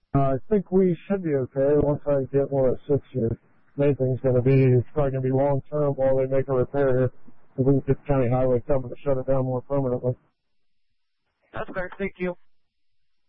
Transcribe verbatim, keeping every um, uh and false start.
Uh, I think we should be okay once I get one of six here. Main thing's going to be, it's probably going to be long term while they make a repair here. So we can get the county highway coming to shut it down more permanently. That's fair. Thank you.